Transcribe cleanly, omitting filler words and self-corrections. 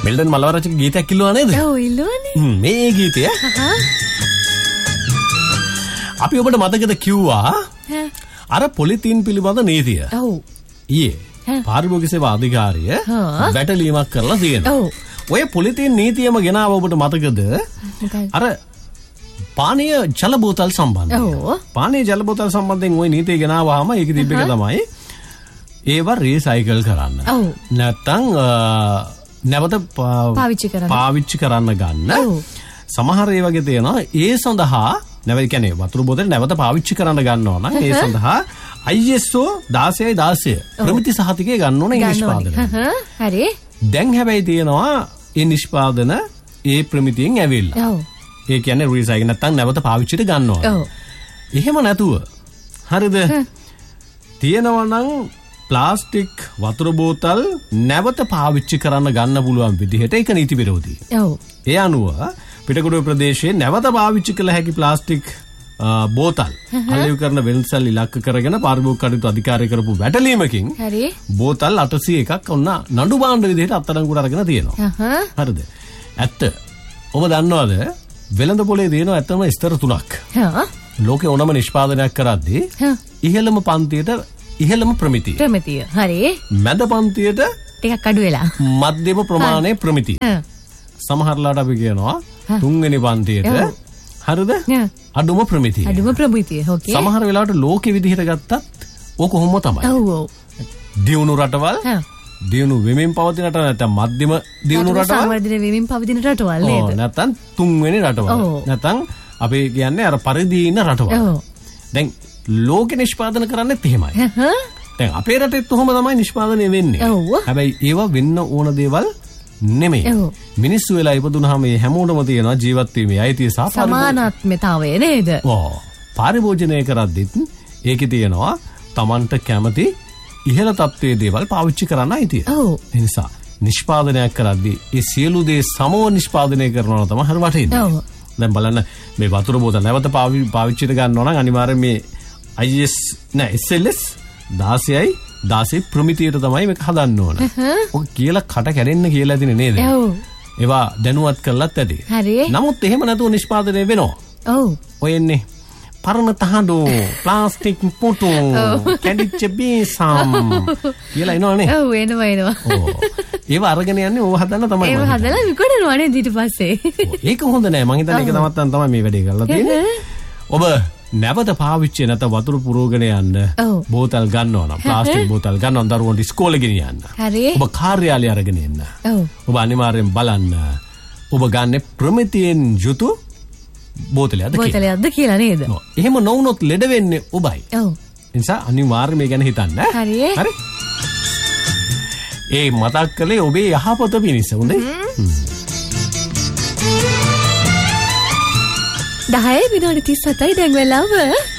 මෙල්ඩන් මලවරච්චි ගීතයක් කිල්ලුවා නේද? ඔව් ඉල්ලුවානේ. මේ ගීතය අපි ඔබට මතකද කිව්වා අර පොලිතීන් පිළිබඳ නීතිය. ඔව්. ඊයේ පාරිභෝගික සේවා අධිකාරිය වැටලීමක් කරලා තියෙනවා. ඔව්. ඔය පොලිතීන් නීතියම ගෙනාව ඔබට මතකද? අර පානීය ජල බෝතල් සම්බන්ධයෙන්. ඔව්. පානීය ජල බෝතල් සම්බන්ධයෙන් ওই නීතිය ගෙනාවාම ඒක තිබ්බ එක තමයි ඒව රීසයිකල් කරන්න. ඔව්. නැත්තම් නැවත පාවිච්චි කරන්න ගන්න. සමහර ඒ වගේ තියෙනවා ඒ සඳහා නැවත කියන්නේ වතුර බෝතල් නැවත පාවිච්චි කරන්න ගන්නවා නම් ඒ සඳහා ISO 1616 ප්‍රමිති සහතිකය ගන්න ඕන නිෂ්පාදනය. හරි. දැන් හැබැයි තියෙනවා ඒ නිෂ්පාදන ඒ ප්‍රමිතියෙන් ඇවිල්ලා. ඔව්. ඒ කියන්නේ රීසයිකල් නැත්තම් නැවත පාවිච්චිට ගන්නවා. ඔව්. එහෙම නැතුව හරිද? තියෙනවා නම් ප්ලාස්ටික් වතුර බෝතල් නැවත පාවිච්චි කරන්න ගන්න පුළුවන් විදිහට ඒක නීති විරෝධී. ඔව්. ඒ අනුව පිටකොටුව ප්‍රදේශයේ නැවත පාවිච්චි කළ හැකි ප්ලාස්ටික් බෝතල් අලෙවි කරන වෙළඳසල් ඉලක්ක කරගෙන පාරිභෝගික කටයුතු අධිකාරිය කරපු වැටලීමකින් හරි. බෝතල් 801ක් ඔන්න නඩු බාණ්ඩ විදිහට අත්අඩංගුවට අරගෙන තියෙනවා. හරිද? ඇත්ත. ඔබ දන්නවද වෙළඳ පොලේ තියෙන ඇත්තම ස්තර 3ක්. ලෝකේ ඕනම නිෂ්පාදනයක් කරද්දී ඉහළම පන්තියට ඉහළම ප්‍රමිතිය. ප්‍රමිතිය. හරි. මැද පන්තියට ටිකක් අඩු වෙලා. මධ්‍යම ප්‍රමාණයේ ප්‍රමිතිය. සමහරලාට අපි කියනවා තුන්වෙනි පන්තියට හරිද? අඩුම ප්‍රමිතිය. අඩුම ප්‍රමිතිය. ඕකේ. සමහර වෙලාවට ලෝකෙ විදිහට ගත්තත් ඕක කොහොම තමයි. ඔව් ඔව්. දියුණු රටවල් දියුණු වෙමින් පවතින රට නැත්නම් මධ්‍යම දියුණු රටවල් සමවර්ධන වෙමින් පවතින රටවල් නේද? ඔව් නැත්නම් තුන්වෙනි රටවල්. නැත්නම් අපි කියන්නේ අර පරිදීන රටවල්. ඔව්. දැන් ලෝකෙ නිෂ්පාදනය කරන්නේත් එහෙමයි. දැන් අපේ රටෙත් උහම තමයි නිෂ්පාදනය වෙන්නේ. හැබැයි ඒවා වෙන්න ඕන දේවල් නෙමෙයි. මිනිස්සු වෙලා ඉපදුනහම මේ හැමෝටම තියෙනවා ජීවත් වීමේ අයිතිය සහ සමානාත්මතාවය නේද? ඔව්. පරිභෝජනය කරද්දිත් ඒකේ තියෙනවා Tamanට කැමති ඉහළ තත්ත්වයේ දේවල් පාවිච්චි කරන්න අයිතිය. ඒ නිසා නිෂ්පාදනයක් කරද්දී ඒ සියලු දේ සමව නිෂ්පාදනය කරනවා තමයි හරි වටින්නේ. දැන් බලන්න මේ වතුර බෝතල් නැවත පාවිච්චිට ගන්නවා නම් අනිවාර්යෙන් මේ SLS 16 ප්‍රමිතියට තමයි මේක හදන්න ඕන. ඔක කියලා කට කැඩෙන්න කියලා ඇතිනේ නේද? ඔව්. ඒවා දැනුවත් කරලත් ඇති. හරි. නමුත් එහෙම නැතුව නිෂ්පාදනය වෙනවා. ඔව්. ඔය එන්නේ පරණ තහඩු, ප්ලාස්ටික් පුටු, කැඩිච්ච බීසම් කියලා එනවනේ. ඔව් එනවා. ඔව්. ඒව අරගෙන යන්නේ ඕව හදන්න තමයි. ඒව හදලා විකුණනවා නේද ඊට පස්සේ. ඒක හොඳ නෑ. මං හිතන්නේ ඒක තමයි මේ වැඩේ කරලා තියෙන්නේ. ඔබ නැවත පාවිච්චි නැත වතුර පුරවගෙන යන්න බෝතල් ගන්නවා නම් ප්ලාස්ටික් බෝතල් ගන්නවා නම් දරුවන්ට ඉස්කෝලේ ගෙනියන්න. හරි. ඔබ කාර්යාලය අරගෙන එන්න. ඔබ අනිවාර්යෙන් බලන්න. ඔබ ගන්න ප්‍රමිතියෙන් යුතු බෝතලයක්ද කියලා නේද? එහෙම නොවුනොත් ලෙඩ වෙන්නේ ඔබයි. ඔව්. ඒ නිසා අනිවාර්යෙන් මේ ගැන හිතන්න. හරි. ඒ මතක් කළේ ඔබේ යහපත පිණිස. හොඳයි. 10:37 දැන් වෙලාව